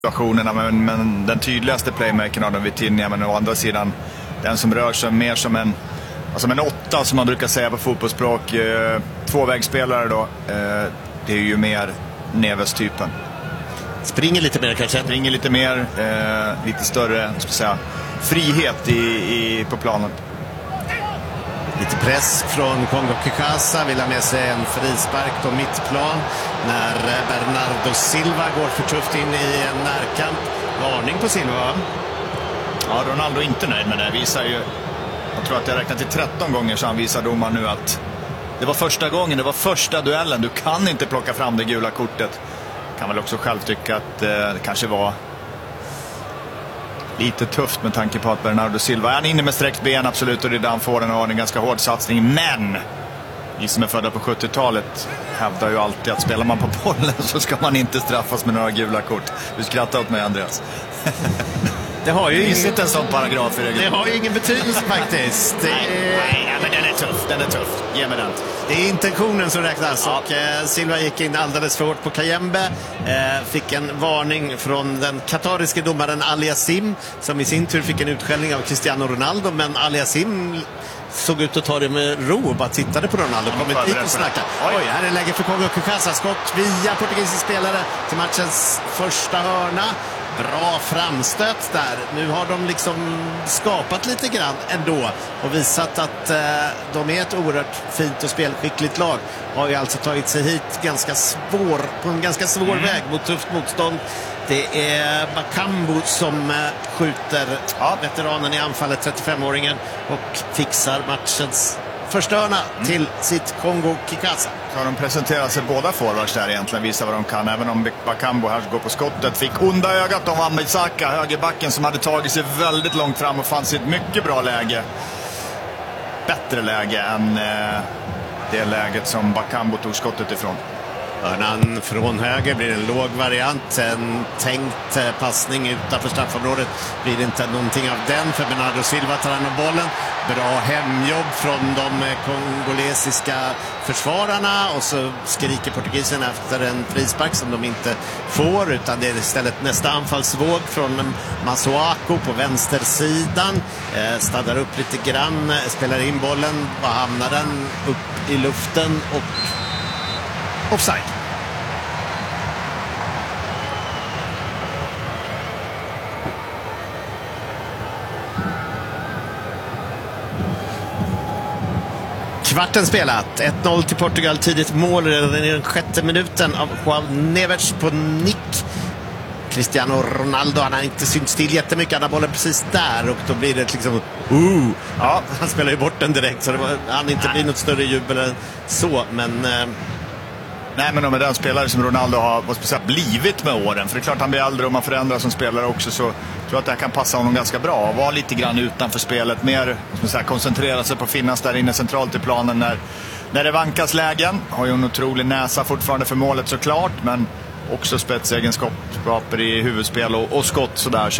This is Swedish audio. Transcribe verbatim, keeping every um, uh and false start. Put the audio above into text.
situationerna, men, men den tydligaste playmakern av dem Vitinha, men å andra sidan den som rör sig mer som en, alltså en åtta som man brukar säga på fotbollsspråk, eh, tvåvägsspelare då, eh, det är ju mer Neves-typen. Springer lite mer kanske? Springer lite mer, eh, lite större, ska säga, frihet i, i, på planen. Lite press från Kongo Kinshasa, vill ha med sig en frispark på mittplan när Bernardo Silva går för tufft in i en närkamp. Varning på Silva. Ja, Ronaldo är inte nöjd med det. Visar ju, jag tror att jag räknat till tretton gånger så han visar domaren nu att det var första gången, det var första duellen. Du kan inte plocka fram det gula kortet. Kan väl också själv tycka att eh, det kanske var lite tufft med tanke på att Bernardo Silva är inne med sträckt ben, absolut, och det är där han får en, en ganska hård satsning. Men ni som är födda på sjuttiotalet hävdar ju alltid att spelar man på bollen så ska man inte straffas med några gula kort. Du skrattar åt mig, Andreas. Det har ju ingen, inte en sån paragraf i det har ju ingen betydelse faktiskt. Det nej, är... nej, nej, men den är tuff, den är tuff. Ge mig den. Det är intentionen som räknas, ja. och eh, Silva gick in alldeles för hårt på Kayembe. Eh, fick en varning från den katariske domaren Aliasim, som i sin tur fick en utskällning av Cristiano Ronaldo, men Aliasim såg ut att ta det med ro och bara tittade på Ronaldo. Kommer dit och snackade. Oj, här är läge för Kongo Kinshasa. Skott via portugisisk spelare till matchens första hörna. Bra framstöt där. Nu har de liksom skapat lite grann ändå och visat att eh, de är ett oerhört fint och spelskickligt lag. Har ju alltså tagit sig hit ganska svår, på en ganska svår mm. väg mot tufft motstånd. Det är Bakambu som eh, skjuter ja. veteranen i anfallet, trettiofemåringen, och fixar matchens första hörna mm. till sitt Kongo Kinshasa. Ja, de presenterar sig båda forwards där egentligen, visar vad de kan. Även om Bakambu här går på skottet, fick onda ögat av Wan-Bissaka, högerbacken, som hade tagit sig väldigt långt fram och fanns i ett mycket bra läge. Bättre läge än eh, det läget som Bakambu tog skottet ifrån. Hörnan från höger blir en låg variant, en tänkt passning utanför straffområdet, blir inte någonting av den, för Bernardo Silva tar hand om bollen. Bra hemjobb från de kongolesiska försvararna, och så skriker portugisen efter en frispark som de inte får, utan det är istället nästa anfallsvåg från Masuaku på vänstersidan. Eh, staddar upp lite grann, spelar in bollen, och hamnar den upp i luften och offside. Kvarten spelat. ett noll till Portugal, tidigt mål redan i den sjätte minuten av João Neves på nick. Cristiano Ronaldo, han har inte synts till jättemycket, han har bollen precis där, och då blir det liksom uh, ja, han spelar ju bort den direkt, så det var, han inte blir något större jubel än så, men eh, nej, men om den spelare som Ronaldo har vad ska säga, blivit med åren, för det är klart han blir äldre och man förändras som spelare också, så tror jag att det här kan passa honom ganska bra och vara lite grann utanför spelet, mer ska säga, koncentrera sig på att finnas där inne centralt i planen när, när det vankas lägen. Har ju en otrolig näsa fortfarande för målet såklart, men också spetsegenskaper i huvudspel och, och skott sådär.